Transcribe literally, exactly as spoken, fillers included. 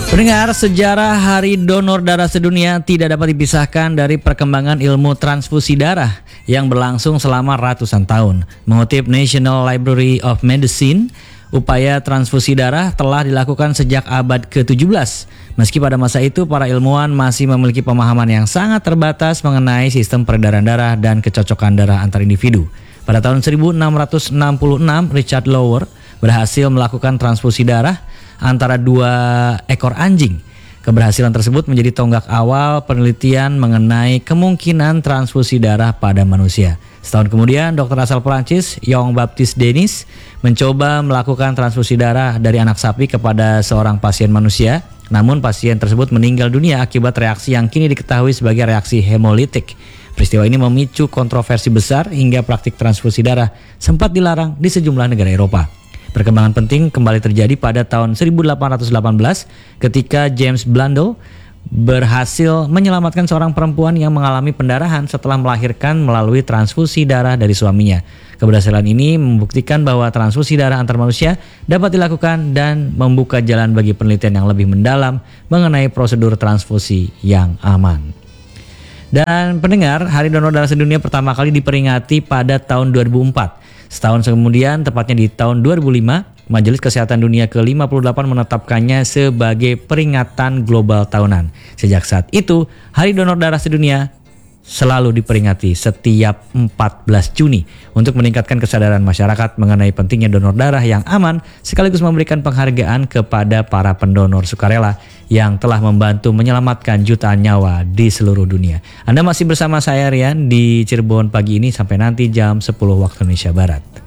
Pendengar, sejarah Hari Donor Darah Sedunia tidak dapat dipisahkan dari perkembangan ilmu transfusi darah yang berlangsung selama ratusan tahun. Mengutip National Library of Medicine, upaya transfusi darah telah dilakukan sejak abad ke tujuh belas. Meski pada masa itu para ilmuwan masih memiliki pemahaman yang sangat terbatas mengenai sistem peredaran darah dan kecocokan darah antar individu. Pada tahun seribu enam ratus enam puluh enam, Richard Lower berhasil melakukan transfusi darah antara dua ekor anjing. Keberhasilan tersebut menjadi tonggak awal penelitian mengenai kemungkinan transfusi darah pada manusia. Setahun kemudian, dokter asal Perancis, Jean-Baptiste Denis, mencoba melakukan transfusi darah dari anak sapi kepada seorang pasien manusia. Namun pasien tersebut meninggal dunia akibat reaksi yang kini diketahui sebagai reaksi hemolitik. Peristiwa ini memicu kontroversi besar hingga praktik transfusi darah sempat dilarang di sejumlah negara Eropa. Perkembangan penting kembali terjadi pada tahun seribu delapan ratus delapan belas ketika James Blundell berhasil menyelamatkan seorang perempuan yang mengalami pendarahan setelah melahirkan melalui transfusi darah dari suaminya. Keberhasilan ini membuktikan bahwa transfusi darah antar manusia dapat dilakukan dan membuka jalan bagi penelitian yang lebih mendalam mengenai prosedur transfusi yang aman. Dan pendengar, Hari Donor Darah Sedunia pertama kali diperingati pada tahun dua ribu empat. Setahun kemudian, tepatnya di tahun dua ribu lima, Majelis Kesehatan Dunia ke lima puluh delapan menetapkannya sebagai peringatan global tahunan. Sejak saat itu, Hari Donor Darah Sedunia selalu diperingati setiap empat belas Juni untuk meningkatkan kesadaran masyarakat mengenai pentingnya donor darah yang aman, sekaligus memberikan penghargaan kepada para pendonor sukarela yang telah membantu menyelamatkan jutaan nyawa di seluruh dunia. Anda masih bersama saya Rian di Cirebon pagi ini sampai nanti jam sepuluh waktu Indonesia Barat.